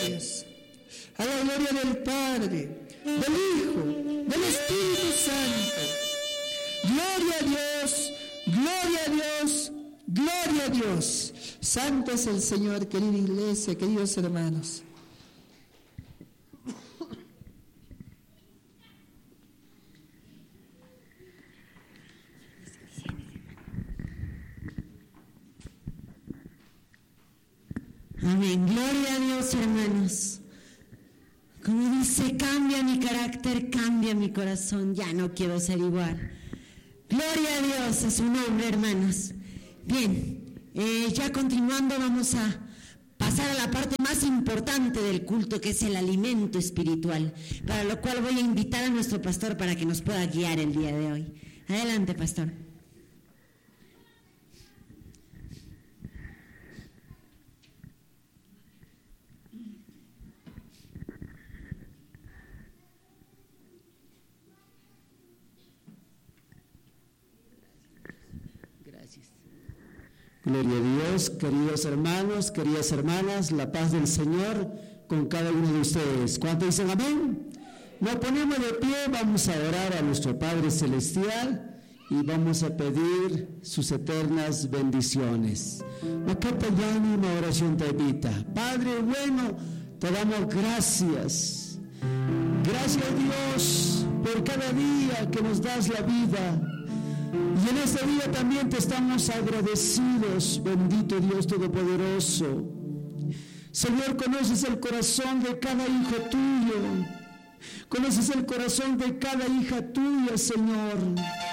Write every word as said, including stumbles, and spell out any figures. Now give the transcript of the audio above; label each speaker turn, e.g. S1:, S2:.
S1: Dios. A la gloria del Padre, del Hijo, del Espíritu Santo. Gloria a Dios, gloria a Dios, gloria a Dios. Santo es el Señor, querida iglesia, queridos hermanos.
S2: Amén. Gloria a Dios, hermanos. Como dice, cambia mi carácter, cambia mi corazón, ya no quiero ser igual. Gloria a Dios a su nombre, hermanos. Bien, eh, ya continuando vamos a pasar a la parte más importante del culto, que es el alimento espiritual, para lo cual voy a invitar a nuestro pastor para que nos pueda guiar el día de hoy. Adelante, pastor.
S3: Gloria a Dios, queridos hermanos, queridas hermanas, la paz del Señor con cada uno de ustedes. ¿Cuántos dicen amén? Nos ponemos de pie, vamos a orar a nuestro Padre Celestial y vamos a pedir sus eternas bendiciones. Una oración te invita. Padre bueno, te damos gracias. Gracias a Dios por cada día que nos das la vida. Y en este día también te estamos agradecidos, bendito Dios Todopoderoso. Señor, conoces el corazón de cada hijo tuyo. Conoces el corazón de cada hija tuya, Señor.